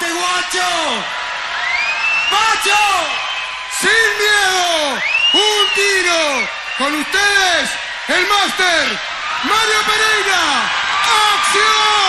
¡Aguante, guacho! ¡Macho! ¡Sin miedo! ¡Un tiro! Con ustedes, el máster Mario Pereira. ¡Acción!